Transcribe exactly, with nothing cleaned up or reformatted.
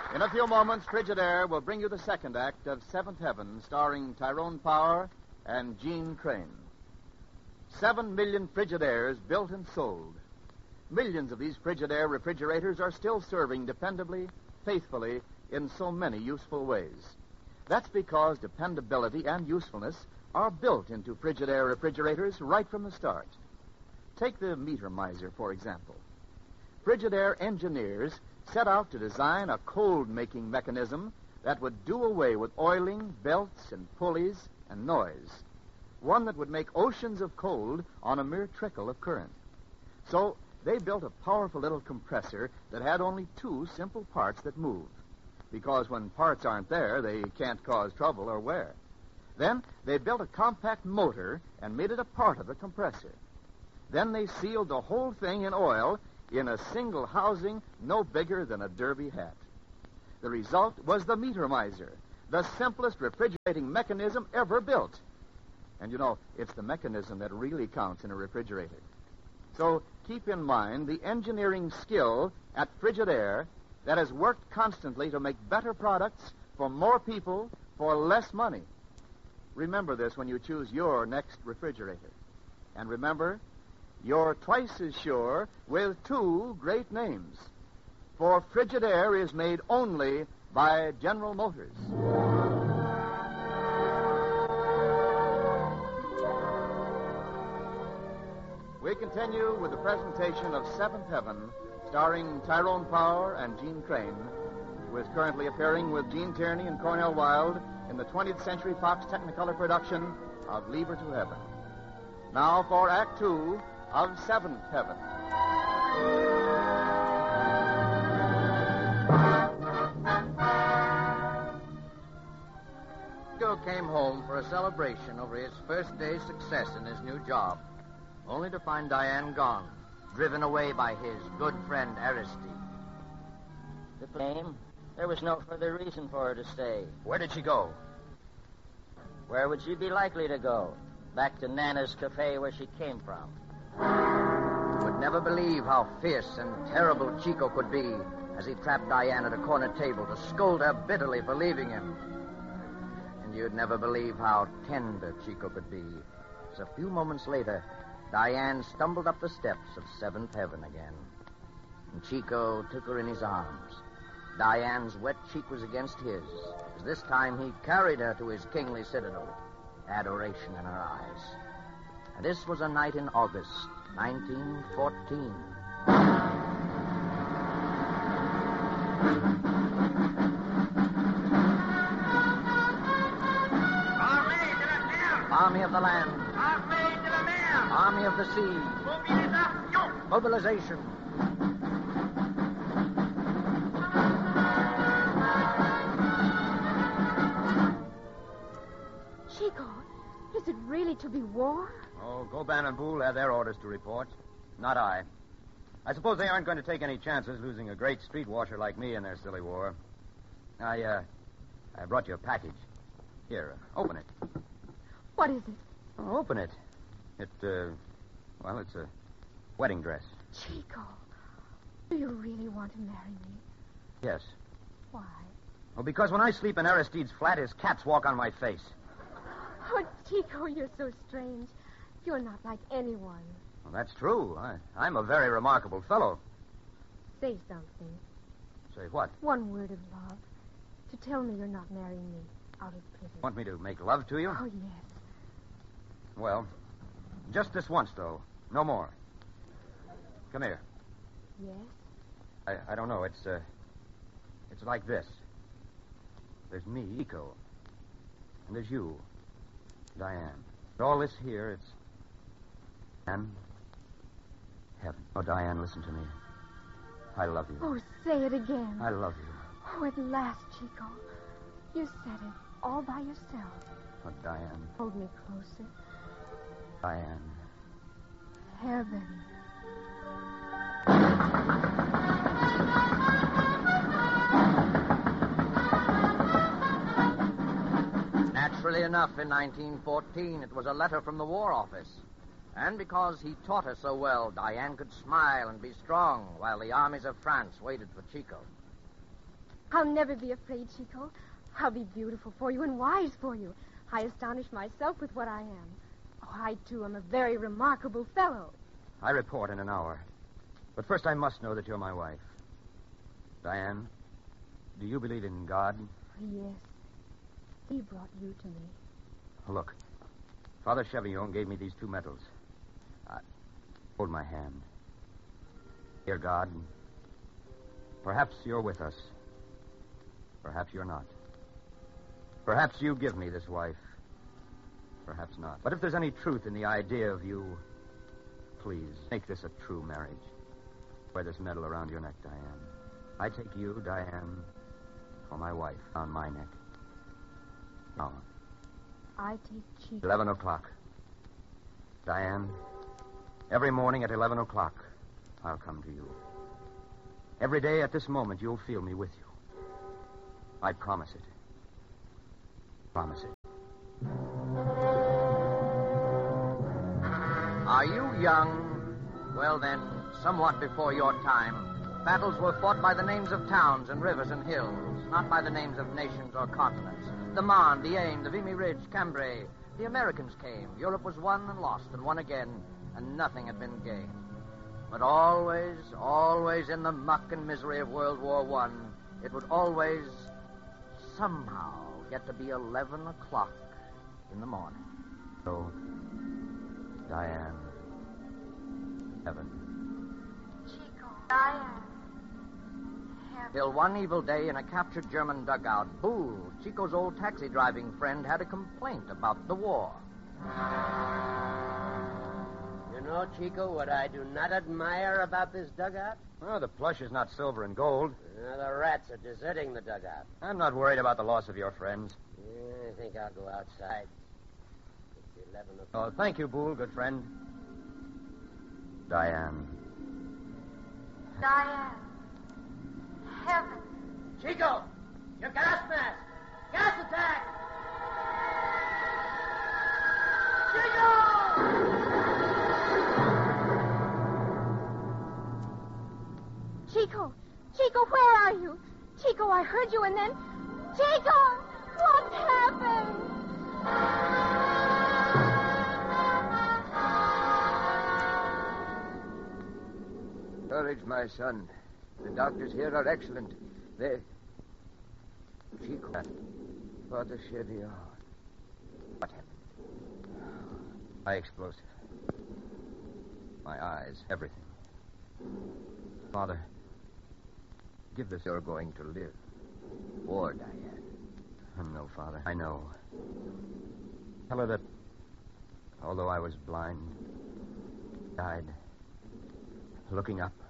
In a few moments, Frigidaire will bring you the second act of Seventh Heaven, starring Tyrone Power and Gene Crane. Seven million Frigidaires built and sold. Millions of these Frigidaire refrigerators are still serving dependably, faithfully, in so many useful ways. That's because dependability and usefulness are built into Frigidaire refrigerators right from the start. Take the meter miser, for example. Frigidaire engineers set out to design a cold-making mechanism that would do away with oiling, belts, and pulleys, and noise. One that would make oceans of cold on a mere trickle of current. So they built a powerful little compressor that had only two simple parts that move. Because when parts aren't there, they can't cause trouble or wear. Then they built a compact motor and made it a part of the compressor. Then they sealed the whole thing in oil in a single housing no bigger than a derby hat. The result was the meter miser, the simplest refrigerating mechanism ever built. And you know, it's the mechanism that really counts in a refrigerator. So keep in mind the engineering skill at Frigidaire that has worked constantly to make better products for more people for less money. Remember this when you choose your next refrigerator. And remember, you're twice as sure with two great names. For Frigidaire is made only by General Motors. We continue with the presentation of Seventh Heaven, starring Tyrone Power and Gene Crane, who is currently appearing with Gene Tierney and Cornell Wilde in the twentieth Century Fox Technicolor production of Leave Her to Heaven. Now for Act Two of Seventh Heaven. Joe came home for a celebration over his first day's success in his new job, only to find Diane gone, driven away by his good friend Aristide. The blame? There was no further reason for her to stay. Where did she go? Where would she be likely to go? Back to Nana's cafe where she came from. You would never believe how fierce and terrible Chico could be as he trapped Diane at a corner table to scold her bitterly for leaving him. And you'd never believe how tender Chico could be as a few moments later, Diane stumbled up the steps of Seventh Heaven again. And Chico took her in his arms. Diane's wet cheek was against his, as this time he carried her to his kingly citadel, adoration in her eyes. And this was a night in August, nineteen fourteen. Army of the land. Army of the sea. Mobilization. Chico, is it really to be war? Oh, Goban and Boole have their orders to report. Not I. I suppose they aren't going to take any chances losing a great street washer like me in their silly war. I, uh, I brought you a package. Here, uh, open it. What is it? Oh, open it. It, uh, well, it's a wedding dress. Chico, do you really want to marry me? Yes. Why? Well, because when I sleep in Aristide's flat, his cats walk on my face. Oh, Chico, you're so strange. You're not like anyone. Well, that's true. I, I'm a very remarkable fellow. Say something. Say what? One word of love. To tell me you're not marrying me out of pity. Want me to make love to you? Oh, yes. Well, just this once, though. No more. Come here. Yes? I, I don't know. It's, uh, it's like this. There's me, Chico. And there's you, Diane. All this here, it's... And... heaven. Oh, Diane, listen to me. I love you. Oh, say it again. I love you. Oh, at last, Chico. You said it all by yourself. Oh, Diane. Hold me closer. Diane. Heaven. Naturally enough, in nineteen fourteen, it was a letter from the War Office. And because he taught her so well, Diane could smile and be strong while the armies of France waited for Chico. I'll never be afraid, Chico. I'll be beautiful for you and wise for you. I astonish myself with what I am. Oh, I, too, am a very remarkable fellow. I report in an hour. But first I must know that you're my wife. Diane, do you believe in God? Yes. He brought you to me. Look, Father Chevillon gave me these two medals. I... Hold my hand. Dear God, perhaps you're with us. Perhaps you're not. Perhaps you give me this wife. Perhaps not. But if there's any truth in the idea of you, please make this a true marriage. Wear this medal around your neck, Diane. I take you, Diane, for my wife on my neck. Now, I take Chico. Eleven o'clock. Diane, every morning at eleven o'clock, I'll come to you. Every day at this moment, you'll feel me with you. I promise it. Promise it. Are you young? Well, then, somewhat before your time, battles were fought by the names of towns and rivers and hills, not by the names of nations or continents. The Marne, the Aisne, the Vimy Ridge, Cambrai. The Americans came. Europe was won and lost and won again, and nothing had been gained. But always, always in the muck and misery of World War One, it would always somehow get to be eleven o'clock in the morning. So, Diane, heaven. Chico. Diane. Heaven. Till one evil day in a captured German dugout, Boole, Chico's old taxi driving friend, had a complaint about the war. You know, Chico, what I do not admire about this dugout? Well, the plush is not silver and gold. Uh, the rats are deserting the dugout. I'm not worried about the loss of your friends. Yeah, I think I'll go outside. It's eleven o'clock. Oh, thank you, Boole, good friend. Diane. Diane. Heaven. Chico! Your gas mask! Gas attack! Chico! Chico, where are you? Chico, I heard you, and then... Chico! What's happened? Courage, my son. The doctors here are excellent. They... Chico. Father Chevillon. What happened? My explosive. My eyes, everything. Father, give this... You're going to live. Or, Diane. Oh, no, Father. I know. Tell her that, although I was blind, died, looking up,